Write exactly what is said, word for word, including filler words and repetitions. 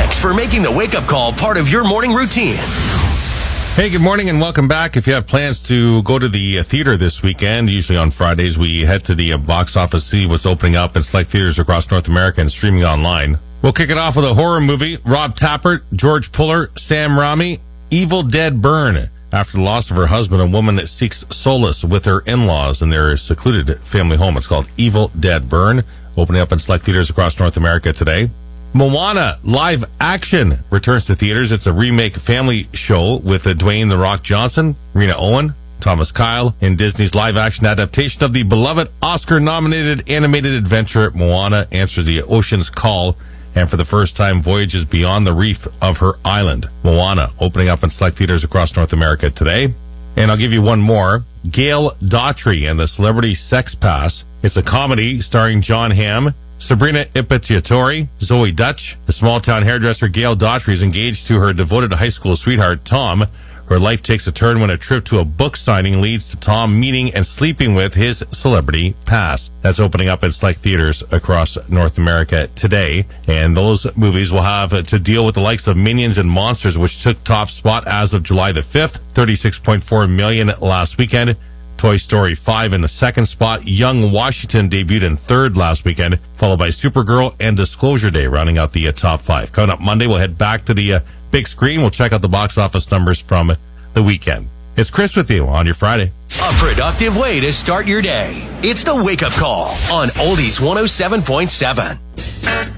Thanks for making the wake-up call part of your morning routine. Hey, good morning and welcome back. If you have plans to go to the uh, theater this weekend, usually on Fridays, we head to the uh, box office, see what's opening up in select theaters across North America and streaming online. We'll kick it off with a horror movie. Rob Tapert, George Puller, Sam Raimi, Evil Dead Burn. After the loss of her husband, a woman that seeks solace with her in-laws in their secluded family home. It's called Evil Dead Burn, opening up in select theaters across North America today. Moana live action returns to theaters. It's a remake family show with uh, Dwayne "The Rock" Johnson, Rena Owen, Thomas Kyle in Disney's live action adaptation of the beloved Oscar-nominated animated adventure. Moana answers the ocean's call and for the first time voyages beyond the reef of her island. Moana opening up in select theaters across North America today. And I'll give you one more. Gail Daughtry and the Celebrity Sex Pass. It's a comedy starring John Hamm, Sabrina Ippiatori, Zoe Dutch. The small-town hairdresser Gail Daughtry is engaged to her devoted high school sweetheart, Tom. Her life takes a turn when a trip to a book signing leads to Tom meeting and sleeping with his celebrity past. That's opening up in select theaters across North America today. And those movies will have to deal with the likes of Minions and Monsters, which took top spot as of July the fifth, thirty-six point four million last weekend. Toy Story five in the second spot. Young Washington debuted in third last weekend, followed by Supergirl and Disclosure Day rounding out the uh, top five. Coming up Monday, we'll head back to the uh, big screen. We'll check out the box office numbers from the weekend. It's Chris with you on your Friday. A productive way to start your day. It's the wake-up call on Oldies one oh seven point seven.